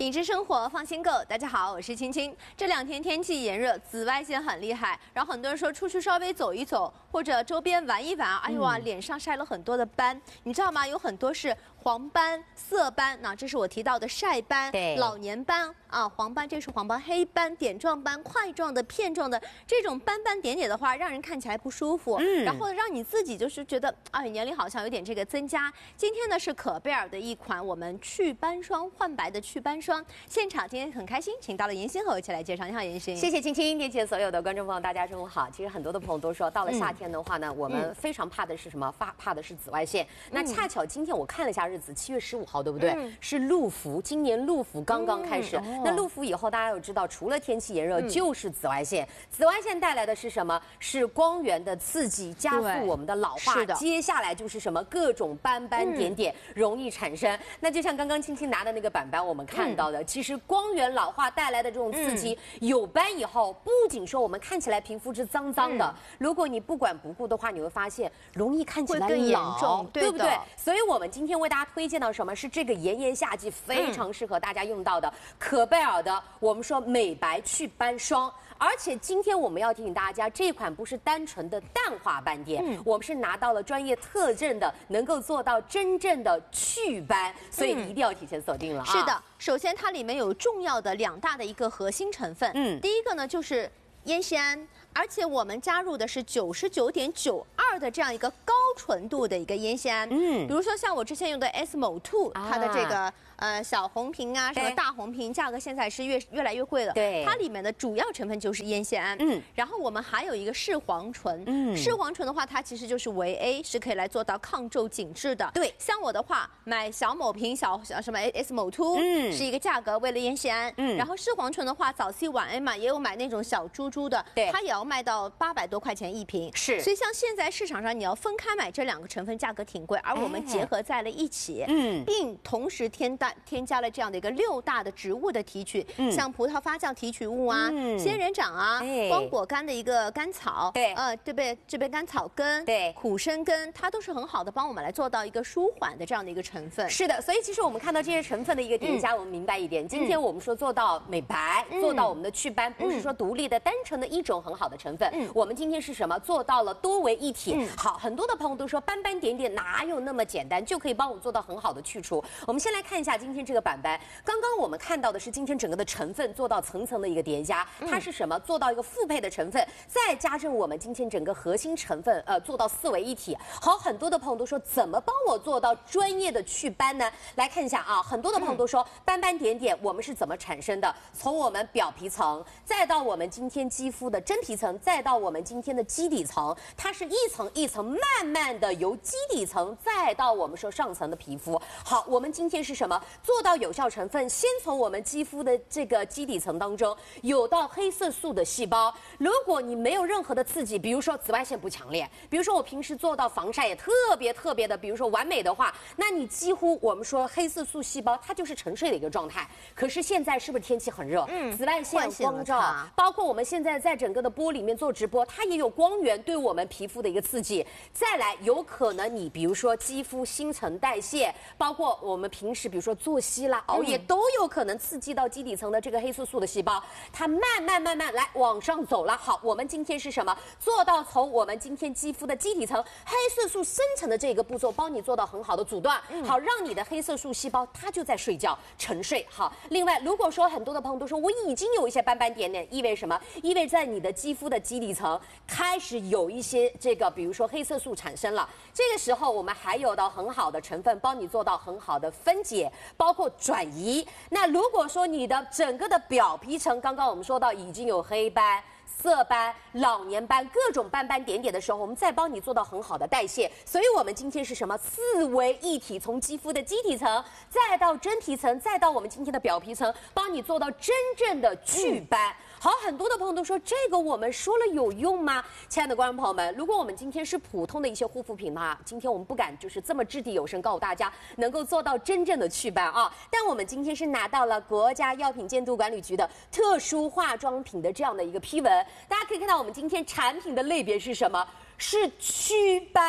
品质生活放心购，大家好，我是青青。这两天天气炎热，紫外线很厉害，然后很多人说出去稍微走一走，或者周边玩一玩，哎呦啊，脸上晒了很多的斑，你知道吗？有很多是黄斑、色斑，那这是我提到的晒斑、老年斑啊，黄斑这是黄斑、黑斑、点状斑、块状的、片状的这种斑斑点点的话，让人看起来不舒服，然后让你自己就是觉得哎，年龄好像有点这个增加。今天呢是可贝尔的一款我们祛斑霜焕白的祛斑霜。现场今天很开心，请到了严欣和我一起来介绍。你好，严欣。 谢谢青青，电前所有的观众朋友，大家中午好。其实很多的朋友都说，到了夏天的话呢，我们非常怕的是什么？怕的是紫外线。那恰巧今天我看了一下日子，7月15号，对不对？是鹿伏，今年鹿伏刚刚开始。那鹿伏以后，大家有知道，除了天气炎热，就是紫外线。紫外线带来的是什么？是光源的刺激，加速我们的老化。接下来就是什么？各种斑斑点点容易产生。那就像刚刚青青拿的那个板板，我们看到的，其实光源老化带来的这种刺激，有斑以后，不仅说我们看起来皮肤是脏脏的，如果你不管不顾的话，你会发现容易看起来更严重， 对不对？所以我们今天为大家推荐到什么？是这个炎炎夏季非常适合大家用到的可贝尔的我们说美白祛斑霜。而且今天我们要提醒大家，这款不是单纯的淡化斑点，我们是拿到了专业特证的，能够做到真正的祛斑，所以一定要提前锁定了啊。 是的，首先它里面有重要的2大的一个核心成分，第一个呢就是烟酰胺，而且我们加入的是99.92的这样一个高纯度的一个烟酰胺，比如说像我之前用的 SMO2，它的这个小红瓶啊，什么大红瓶，价格现在是越来越贵了。 对， 它里面的主要成分就是烟酰胺。然后我们还有一个视黄醇。视黄醇的话，它其实就是维 A， 是可以来做到抗皱紧致的。对，像我的话，买小某瓶小什么 SMO2，是一个价格，为了烟酰胺。然后视黄醇的话，早 C 晚 A 嘛，也有买那种小珠珠的，对，它也要卖到800多块钱一瓶。是，所以像现在市场上你要分开买这2个成分，价格挺贵，而我们结合在了一起，并同时添加了这样的一个6大的植物的提取，像葡萄发酵提取物啊、仙人掌啊、光果苷的一个甘草，对，这边甘草根，对，苦参根，它都是很好的帮我们来做到一个舒缓的这样的一个成分。 是的，所以其实我们看到这些成分的一个叠加，我们明白一点，今天我们说做到美白，做到我们的祛斑，不是说独立的单纯的一种很好的成分，我们今天是什么？做到了多为一体。好，很多的朋友都说斑斑点点哪有那么简单，就可以帮我做到很好的去除。我们先来看一下今天这个板板，刚刚我们看到的是今天整个的成分做到层层的一个叠加，它是什么？做到一个复配的成分，再加上我们今天整个核心成分，做到4为一体。好，很多的朋友都说怎么帮我做到专业的祛斑呢？来看一下啊，很多的朋友都说斑斑点点我们是怎么产生的？从我们表皮层，再到我们今天肌肤的真皮层，再到我们今天的基底层，它是一层一层慢慢的由基底层再到我们说上层的皮肤。好，我们今天是什么？做到有效成分，先从我们肌肤的这个基底层当中有到黑色素的细胞。如果你没有任何的刺激，比如说紫外线不强烈，比如说我平时做到防晒也特别的，比如说完美的话，那你几乎我们说黑色素细胞它就是沉睡的一个状态。可是现在是不是天气很热？紫外线光照，包括我们现在在整个的玻璃里面做直播，它也有光源对我们皮肤的一个刺激。再来，有可能你比如说肌肤新陈代谢，包括我们平时比如说作息啦、熬夜都有可能刺激到基底层的这个黑色素的细胞，它慢慢来往上走了。好，我们今天是什么？做到从我们今天肌肤的基底层黑色素生成的这个步骤，帮你做到很好的阻断，好，让你的黑色素细胞它就在睡觉沉睡。好，另外如果说很多的朋友都说我已经有一些斑斑点点，意味什么？意味在你的肌肤的基底层开始有一些这个比如说黑色素产生了，这个时候我们还有到很好的成分帮你做到很好的分解，包括转移。那如果说你的整个的表皮层，刚刚我们说到已经有黑斑、色斑、老年斑各种斑斑点点的时候，我们再帮你做到很好的代谢。所以我们今天是什么？4为一体，从肌肤的基底层，再到真皮层，再到我们今天的表皮层，帮你做到真正的祛斑。好，很多的朋友都说这个我们说了有用吗？亲爱的观众朋友们，如果我们今天是普通的一些护肤品嘛，今天我们不敢就是这么掷地有声告诉大家能够做到真正的祛斑啊。但我们今天是拿到了国家药品监督管理局的特殊化妆品的这样的一个批文，大家可以看到我们今天产品的类别是什么？是祛斑。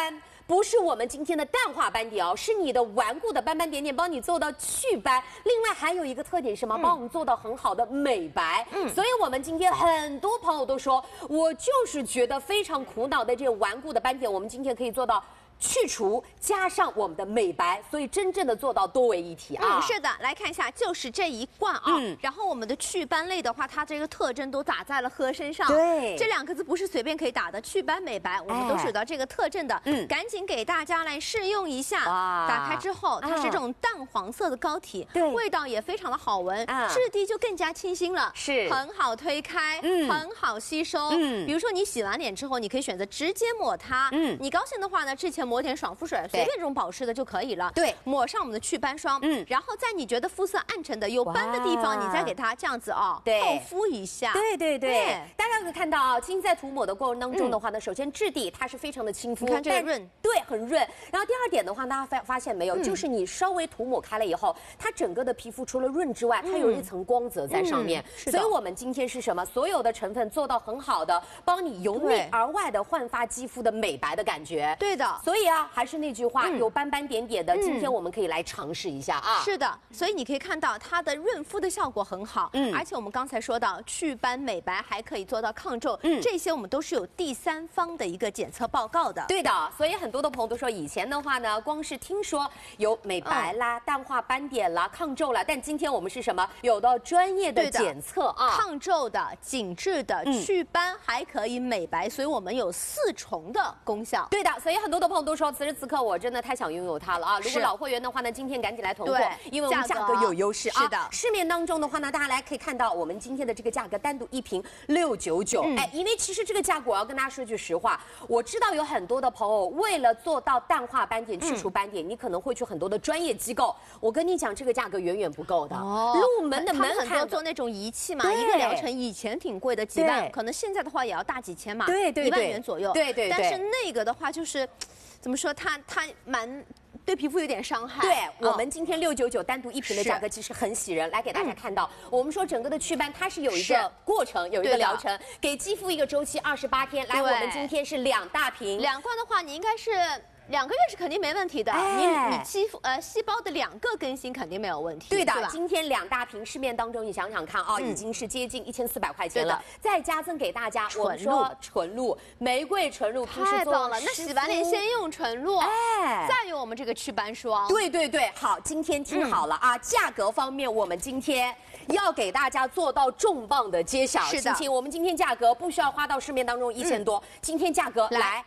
不是我们今天的淡化斑点哦，是你的顽固的斑斑点点，帮你做到祛斑。另外还有一个特点是什么？帮我们做到很好的美白。所以我们今天很多朋友都说，我就是觉得非常苦恼的这个顽固的斑点，我们今天可以做到去除加上我们的美白，所以真正的做到多为一体啊。 是的，来看一下，就是这一罐啊。然后我们的祛斑类的话，它这个特征都打在了喝身上。 对， 这2个字不是随便可以打的，祛斑美白，我们都是有到这个特征的。赶紧给大家来试用一下。打开之后，它是这种淡黄色的膏体， 对， 味道也非常的好闻，质地就更加清新了， 是很好推开，很好吸收。比如说你洗完脸之后，你可以选择直接抹它。你高兴的话呢，之前抹点爽肤水，随便这种保湿的就可以了。对，抹上我们的祛斑霜。然后在你觉得肤色暗沉的、有斑的地方，你再给它这样子厚敷一下。 对，大家可以看到啊，今天在涂抹的过程当中的话呢，首先质地它是非常的亲肤， 你看这个润， 对，很润。然后第二点的话，大家发现没有，就是你稍微涂抹开了以后，它整个的皮肤除了润之外，它有一层光泽在上面。所以我们今天是什么？所有的成分做到很好的，帮你由内而外的焕发肌肤的美白的感觉。 对的。 所以啊，还是那句话，有斑斑点点的，今天我们可以来尝试一下啊。 是的，所以你可以看到它的润肤的效果很好，而且我们刚才说到祛斑美白还可以做到抗皱，这些我们都是有第三方的一个检测报告的。 对的，所以很多的朋友都说，以前的话呢，光是听说有美白啦、淡化斑点啦、抗皱啦，但今天我们是什么？有到专业的检测啊， 抗皱的、紧致的、祛斑还可以美白，所以我们有4重的功效。 对的，所以很多的朋友都说，此时此刻我真的太想拥有它了啊！如果老会员的话呢，今天赶紧来囤货，因为我们价格有优势啊。 是的， 市面当中的话呢，大家来可以看到我们今天的这个价格，单独1瓶699。哎，因为其实这个价格我要跟大家说句实话，我知道有很多的朋友为了做到淡化斑点、去除斑点，你可能会去很多的专业机构。我跟你讲，这个价格远远不够的。入门的门槛， 很多做那种仪器嘛，一个疗程以前挺贵的，几万，可能现在的话也要大几千嘛，1万元左右。对。但是那个的话就是，怎么说，它蛮。对皮肤有点伤害。 对，我们今天699单独1瓶的价格其实很喜人，来给大家看到，我们说整个的祛斑它是有一个过程，有一个疗程，给肌肤一个周期28天。来，我们今天是2大瓶 ，2罐的话你应该是2个月是肯定没问题的，你肌肤细胞的2个更新肯定没有问题。 对的，今天2大瓶，市面当中你想想看啊，已经是接近1400块钱了，再加赠给大家我们说纯露玫瑰纯露， 太棒了！那洗完脸先用纯露，再用我们这个祛斑霜。 对，好，今天听好了啊，价格方面我们今天要给大家做到重磅的揭晓。 是的， 我们今天价格不需要花到市面当中1000多，今天价格来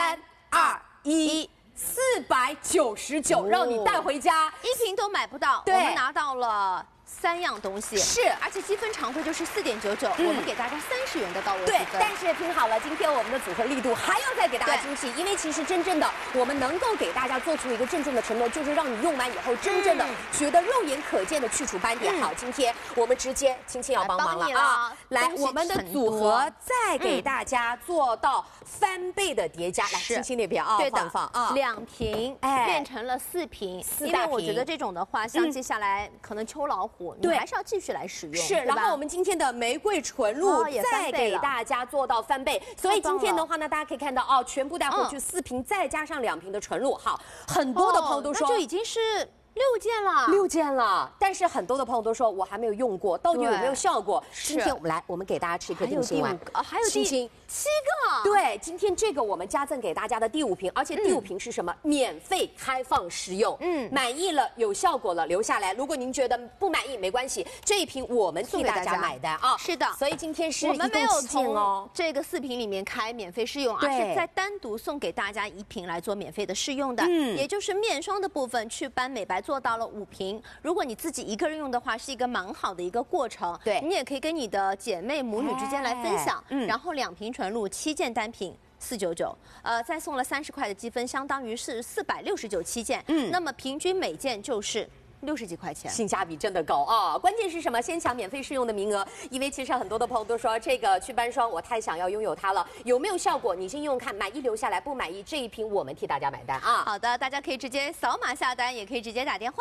3、2、1。499，让你带回家 ，1瓶都买不到，我们拿到了3样东西， 是， 而且积分常规就是4.99，我们给大家30元的到位积分。 对，但是听好了，今天我们的组合力度还要再给大家惊喜，因为其实真正的我们能够给大家做出一个郑重的承诺，就是让你用完以后真正的觉得肉眼可见的去除斑点。好，今天我们直接青青要帮忙了啊！来，我们的组合再给大家做到翻倍的叠加，来，青青那边啊，放啊 ，2瓶变成了4瓶，因为我觉得这种的话，像接下来可能秋老虎，你还是要继续来使用。 是，然后我们今天的玫瑰纯露再给大家做到翻倍，所以今天的话呢，大家可以看到哦，全部带回去4瓶，再加上2瓶的纯露。好，很多的朋友都说， 那就已经是6件了， 但是很多的朋友都说我还没有用过，到底有没有效果？今天我们给大家吃一颗定心丸， 还有7个。 对，今天这个我们加赠给大家的第5瓶，而且第5瓶是什么？免费开放使用。满意了有效果了留下来，如果您觉得不满意没关系，这1瓶我们替大家买单啊。 是的， 所以今天是我们没有从这个4瓶里面开免费试用，而是再单独送给大家1瓶来做免费的试用的。也就是面霜的部分，祛斑美白做到了5瓶。如果你自己一个人用的话，是一个蛮好的一个过程。对，你也可以跟你的姐妹母女之间来分享。然后2瓶纯露7件单品。499，再送了30块的积分，相当于是469 7件。那么平均每件就是60几块钱， 性价比真的高啊！关键是什么？先抢免费试用的名额，因为其实很多的朋友都说这个祛斑霜我太想要拥有它了，有没有效果？你先用用看，满意留下来，不满意这1瓶我们替大家买单啊！ 好的，大家可以直接扫码下单，也可以直接打电话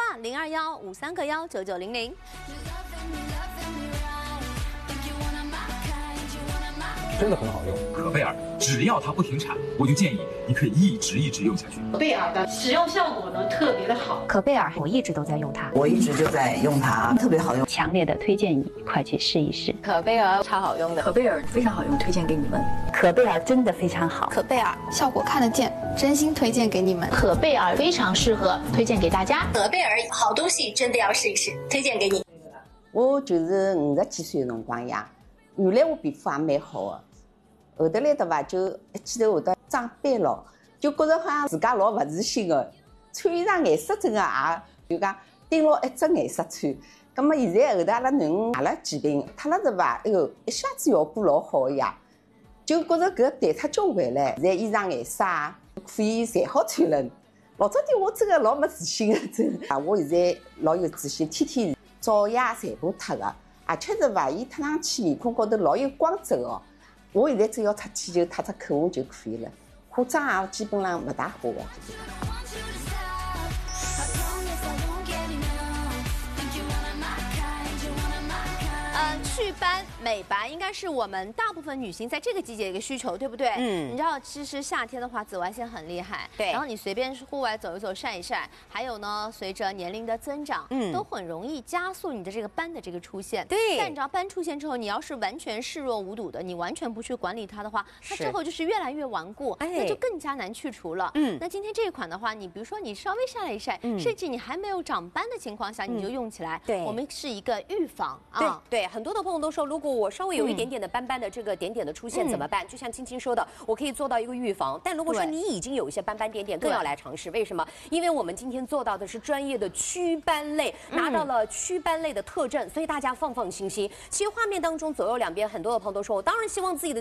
02153919900。 真的很好用。 可贝尔只要它不停产，我就建议你可以一直用下去。 可贝尔的使用效果呢特别的好。 可贝尔我一直都在用它， 我一直就在用它，特别好用， 强烈的推荐你快去试一试。 可贝尔超好用的， 可贝尔非常好用，推荐给你们。 可贝尔真的非常好， 可贝尔效果看得见，真心推荐给你们。 可贝尔非常适合，推荐给大家。 可贝尔好东西真的要试一试，推荐给你。 我就是50几岁的辰光呀，原来我皮肤也蛮好的，后头来的话就一记头会得长斑咯，就觉着好像自家老勿自信的，穿衣裳颜色真的也就讲盯牢一只颜色穿。咁么现在后头阿拉囡恩买了几瓶，脱了是伐？哎哟，一下子效果老好的呀，就觉着搿淡脱交关唻。现在衣裳颜色可以侪好穿了。老早点我真的老没自信的，真的。我现在老有自信，天天早夜全部脱的，而且是伐？伊脱上去面孔高头老有光泽哦。我现在只要出去就涂只口红就可以了，化妆也基本上勿大化的。 祛斑美白应该是我们大部分女性在这个季节的一个需求，对不对？你知道，其实夏天的话，紫外线很厉害， 对。 然后你随便户外走一走、晒一晒，还有呢，随着年龄的增长，都很容易加速你的这个斑的这个出现。 对。 但你知道斑出现之后，你要是完全视若无睹的，你完全不去管理它的话，它之后就是越来越顽固，那就更加难去除了。那今天这款的话，你比如说你稍微晒了一晒，甚至你还没有长斑的情况下，你就用起来。 对。 我们是一个预防啊。 对，很多的朋友都说，如果我稍微有一点点的斑斑的这个点点的出现怎么办？就像青青说的，我可以做到一个预防。但如果说你已经有一些斑斑点点，更要来尝试。为什么？因为我们今天做到的是专业的祛斑类，拿到了祛斑类的特证，所以大家放心。其实画面当中左右两边很多的朋友都说，我当然希望自己的